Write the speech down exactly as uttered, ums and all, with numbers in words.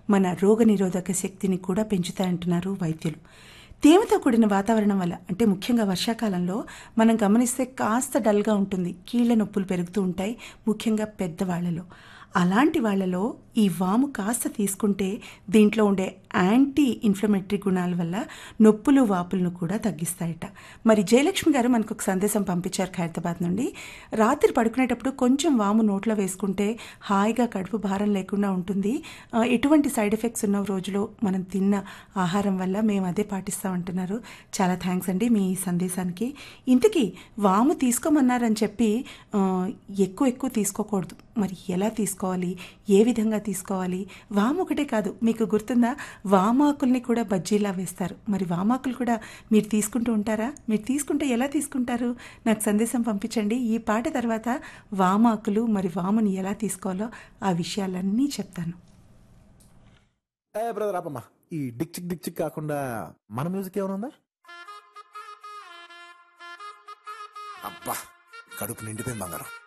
మన రోగనిరోధక శక్తిని కూడా పెంచుతాయంటున్నారు వైద్యులు. తేమతో కూడిన వాతావరణం వల్ల, అంటే ముఖ్యంగా వర్షాకాలంలో మనం గమనిస్తే కాస్త డల్గా ఉంటుంది, కీళ్ళ నొప్పులు పెరుగుతూ ఉంటాయి, ముఖ్యంగా పెద్దవాళ్లలో. అలాంటి వాళ్ళలో ఈ వాము కాస్త తీసుకుంటే దీంట్లో ఉండే యాంటీ ఇన్ఫ్లమేటరీ గుణాల వల్ల నొప్పులు వాపులను కూడా తగ్గిస్తాయట. మరి జయలక్ష్మి గారు మనకు ఒక సందేశం పంపించారు ఖైరతాబాద్ నుండి. రాత్రి పడుకునేటప్పుడు కొంచెం వాము నోట్లో వేసుకుంటే హాయిగా కడుపు భారం లేకుండా ఉంటుంది, ఎటువంటి సైడ్ ఎఫెక్ట్స్ ఉన్న రోజులో మనం తిన్న ఆహారం వల్ల మేము అదే పాటిస్తామంటున్నారు. చాలా థ్యాంక్స్ అండి మీ సందేశానికి. ఇంతకీ వాము తీసుకోమన్నారని చెప్పి ఎక్కువ ఎక్కువ తీసుకోకూడదు. మరి ఎలా తీసుకోవాలి, ఏ విధంగా తీసుకోవాలి? వాము ఒకటే కాదు, మీకు గుర్తుందా, వామాకుల్ని కూడా బజ్జీలా వేస్తారు. మరి వామాకులు కూడా మీరు తీసుకుంటూ ఉంటారా? మీరు తీసుకుంటే ఎలా తీసుకుంటారు? నాకు సందేశం పంపించండి. ఈ పాట తర్వాత వామాకులు మరి వాముని ఎలా తీసుకోవాలో ఆ విషయాలన్నీ చెప్తాను. ఏ బ్రదర్ ఆపమ్మా, ఈ డిక్ చిక్ డిక్ చిక్ కాకుండా మన మ్యూజిక్ ఏమైనా ఉందా? అబ్బా కడుపు నిండిపోయింది బంగారం.